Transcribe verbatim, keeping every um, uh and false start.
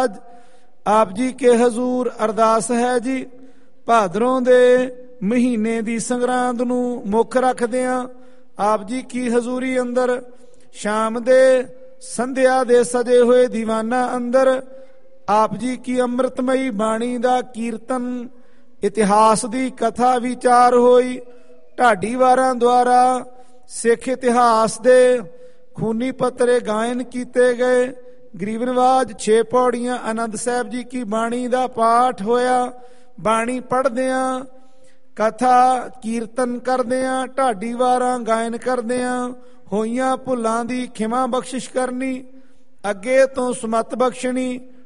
ਆਪ ਜੀ ਕੇ ਹਜ਼ੂਰ ਅਰਦਾਸ ਹੈ ਜੀ। ਭਾਦਰੋਂ ਦੇ ਮਹੀਨੇ ਦੀ ਸੰਗਰਾਂਦ ਨੂੰ ਮੁੱਖ ਰੱਖਦਿਆਂ ਆਪ ਜੀ ਕੀ ਹਜ਼ੂਰੀ ਅੰਦਰ ਸ਼ਾਮ ਦੇ ਸੰਧਿਆ ਦੇ ਸਜੇ ਹੋਏ ਦੀਵਾਨਾਂ ਅੰਦਰ ਆਪ ਜੀ ਕੀ ਅੰਮ੍ਰਿਤਮਈ ਬਾਣੀ ਦਾ ਕੀਰਤਨ, ਇਤਿਹਾਸ ਦੀ ਕਥਾ ਵਿਚਾਰ ਹੋਈ। ਢਾਡੀ ਵਾਰਾਂ ਦੁਆਰਾ ਸਿੱਖ ਇਤਿਹਾਸ ਦੇ ਖੂਨੀ ਪੱਤਰੇ ਗਾਇਨ ਕੀਤੇ ਗਏ। ਗਰੀਬ ਨਵਾਜ ਛੇ ਪੌੜੀਆਂ ਆਨੰਦ ਸਾਹਿਬ ਜੀ ਕੀ ਬਾਣੀ ਦਾ ਪਾਠ ਹੋਇਆ। ਬਾਣੀ ਪੜ੍ਹਦਿਆਂ, ਕਥਾ ਕੀਰਤਨ ਕਰਦਿਆਂ, ਢਾਡੀ ਵਾਰਾਂ ਗਾਇਨ ਕਰਦਿਆਂ ਹੋਈਆਂ ਭੁੱਲਾਂ ਦੀ ਖਿਮਾ ਬਖਸ਼ਿਸ਼ ਕਰਨੀ, ਅੱਗੇ ਤੋਂ ਸਮਤ ਬਖਸ਼ਣੀ।